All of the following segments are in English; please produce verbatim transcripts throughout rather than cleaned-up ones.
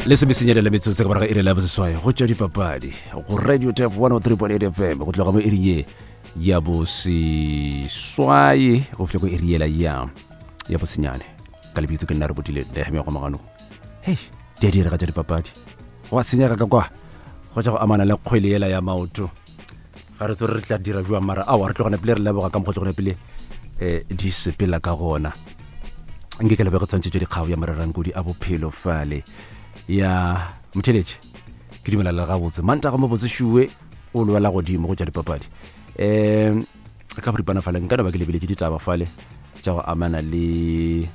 le se mesenyana le metsotso ka bara ire la boseswae go tšwa dipapadi go radio tef one oh three point eight F M go tloga mo iriye ya boseswae go file go iriela ya ya bosenyane ka lebitso ke nna re botile le heme go magano hey di dire ga tša dipapadi go a senyaka ka kwa go tša go amana le kgwele ela ya maoto ga re tsore re tla dira jwa mara a wa re tlogana pele re leboga ka mokgotlo gone pele eh di sepela ka gona nke ke lebega tsantse tšwe dikgao ya mararangkodi a bophelo fale ya motheletše ke dumela le ga botse mantaga mo botse shuwe o lwela godimo go tša dipapadi um ka boripana fale nka ba ke lebeletse ditaba fale tša go amana le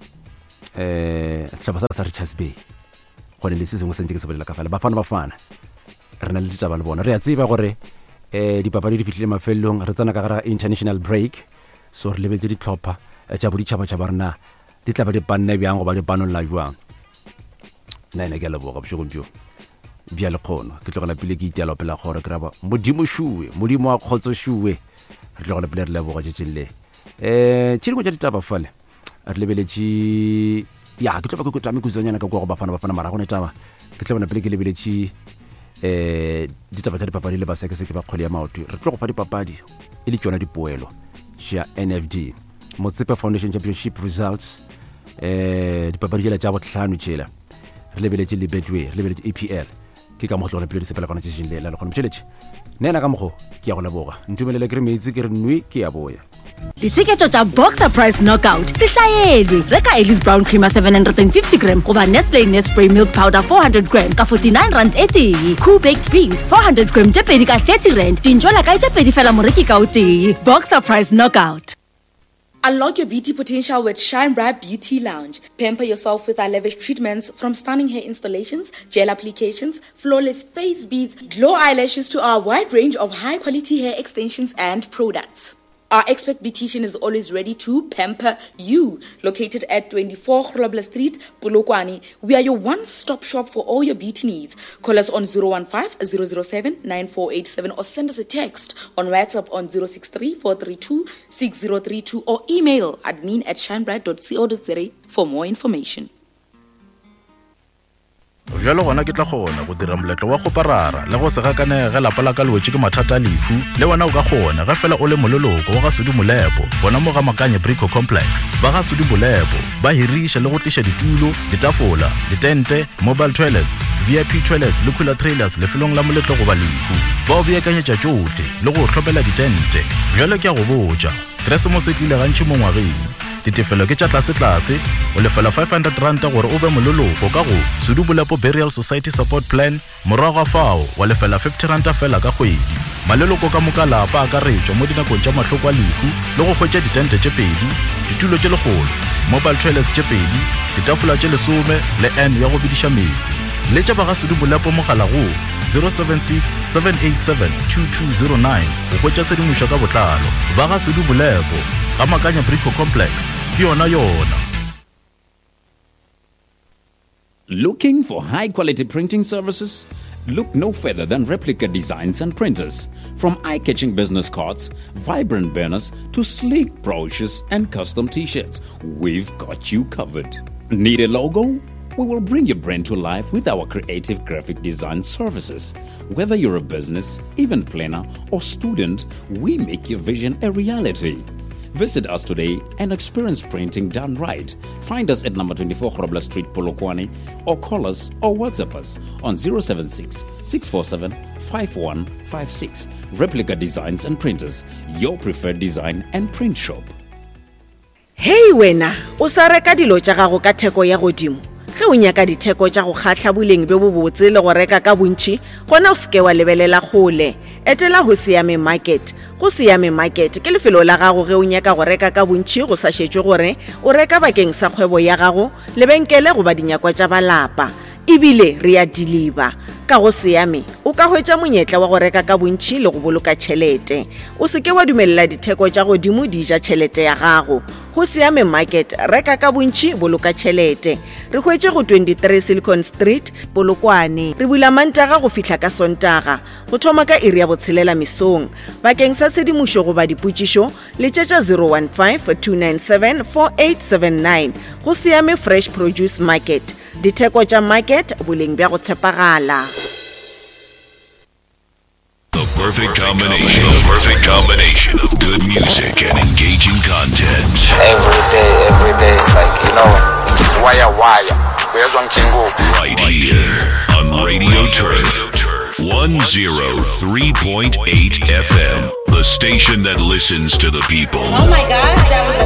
um sehlopha sa sa Richards Bay gone le se sengwe sentse ke se bolela ka fale bafana bafana re na le ditaba le bona re a tseba gore um dipapadi di fitlhile mafelelong re tsena ka gara international break so re lebeletse ditlhopha tša boditšhabatšhaba rena di tla ba di panne bjang go ba di panolla jwang nna ene ke a leboga bošegompigo bja lekgono ke tlogela pele ke iteala pela gore ke raba modimo shuwe modimo wa kgotso shuwe re tlogela pele re leboga tšetšeng le um tšhedimo tša ditaba fale re lebeletše ya ke tloba ke kotame kuzonyana ka kwa go bafana bafana mara gone taba ke tlobana pele ke lebeletše um ditaba tša dipapadi le basekeseke ba kgwele ya maoto re tlo go fa dipapadi e le tšona dipoelo tša N F D Motsepe Foundation Championship results um dipapadi tšela tša bohlano tšela re lebeletše le Betway re lebeletše A P L ke ka motlogole pele di sepela kona tšešeng lela le kgone mošeletše nena ka mokgo ke ya go leboga ntumelele ke re metsi ke re nwe ke ya boya ditseketšo tša Boxer Price Knockout se hlaelwe reka Ellis Brown Creamer seven hundred fifty gram goba Nestle Nespray Milk Powder four hundred gram ka forty-nine rand e tee Cool Baked Beans four hundred gram tše pedi ka thirty rand dintšwela ka tše pedi fela moreki ka o tee Boxer Price Knockout. Unlock your beauty potential with Shine Bright Beauty Lounge. Pamper yourself with our lavish treatments from stunning hair installations, gel applications, flawless face beads, glow eyelashes to our wide range of high-quality hair extensions and products. Our expert beautician is always ready to pamper you. Located at twenty-four Grobler Street, Polokwane, we are your one-stop shop for all your beauty needs. Call us on zero one five, zero zero seven, nine four eight seven or send us a text on WhatsApp on zero six three, four three two, six zero three two or email admin at shinebright dot co dot za for more information. Jalo gona ke tla gona go dira moletlo wa go parara le go se gakanege lapa la ka lwetse ke mathata lefu le wona o ka gona ga fela o le mololoko wa ga Sudi Molepo bona mo ga Makanye Brico Complex ba ga Sudi Molepo ba hirisha le go tlisha ditulo ditafola ditente mobile toilets V I P toilets le cooler trailers le felong la moletlo go ba lefu ba o beakanyetša tšohle le go tlhopela ditente jalo ke a go botša Christmas e tlile gantši mo ngwageng ditefelo ke tša tlase-tlase o lefela five hundred rand gore o be mololoko ka go Sudi Molepo Burial Society Support Plan morago ga fao wa lefela fifty rand fela ka kgwedi maleloko ka moka lapa a ka retšwa mo dinakong tša mahloko a lefu le go hwetša ditente tše pedi ditulo tše legolo mobile toilets tše pedi ditafola tše lesome le n ya go bediša metsi le tša ba ga Sudi Molepo mogala go zero seven six, seven eight seven, two two zero nine go hwetša sedimošwa ka botlalo ba ga Sudi Molepo ga Makanye Brico Complex ke yona yona. Looking for high-quality printing services? Look no further than Replica Designs and Printers. From eye-catching business cards, vibrant banners, to sleek brochures and custom t-shirts, we've got you covered. Need a logo? We will bring your brand to life with our creative graphic design services. Whether you're a business, event planner, or student, we make your vision a reality. Visit us today and experience printing done right. Find us at number twenty-four Grobler Street, Polokwane, or call us or WhatsApp us on zero seven six, six four seven, five one five six. Replica Designs and Printers, your preferred design and print shop. Hey wena, o sa reka dilo tša gago ka theko ya godimo. Ge o nyaka ditheko tša go kgatla boleng be bo botse le go reka ka bontši, gona o seke wa lebelela gole. Etela ho Siame Market. Go Siame Market ke lefelo la gago ge o nyaka go reka ka bontši go sa šetšwe gore o reka bakeng sa kgwebo ya gago lebenkele go ba dinyakwa tša balapa. Ebile re a deliver. ka go seame o ka hwetša monyetla wa go reka ka bontši le go boloka tšhelete. O se ke wa dumelela ditheko tša godimo di ja tšhelete ya gago. Go seame market, reka ka bontši, boloka tšhelete. Re hwetše go twenty-three Silicon Street, Polokwane. Re bula Mantaga go fihla ka Sontaga. Go thoma ka iri ya botshelela mesong. Bakeng sa tshedimošo goba dipotšišo, letšetša zero one five two nine seven four eight seven nine. Go seame Fresh Produce Market. Ditheko tša market, boleng bja go tshepagala. The perfect combination, the perfect combination of good music and engaging content. Every day, every day, like, you know, wire, wire. Where's one can go? Right here on Radio Turf, one oh three point eight F M, the station that listens to the people. Oh my gosh, that was